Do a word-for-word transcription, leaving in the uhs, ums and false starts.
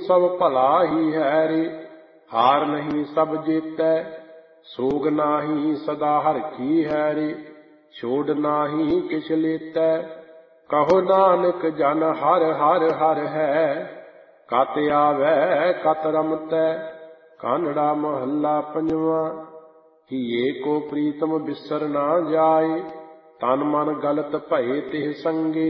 ਸਭ ਭਲਾ ਹੀ ਹੈ ਰੇ। ਹਾਰ ਨਹੀਂ ਸਭ ਜੀਤੈ, ਸੋਗ ਨਾਹੀ ਸਦਾ ਹਰ ਕੀ ਹੈ ਰੇ। ਛੋੜ ਨਾਹੀ ਕਿਛ ਲੇਤੈ, ਕਹੋ ਨਾਨਕ ਜਨ ਹਰਿ ਹਰਿ ਹਰਿ ਹੈ। ਕਤ ਆਵੈ ਕਤ ਰਮਤੈ, ਕਾਨੜਾ ਮਹੱਲਾ ਪੰਜਵਾਂ। ਹੀਏ ਕੋ ਪ੍ਰੀਤਮ ਬਿਸਰ ਨਾ ਜਾਇ, ਤਨ ਮਨ ਗਲਤ ਭਏ ਤਿਹ ਸੰਗੇ।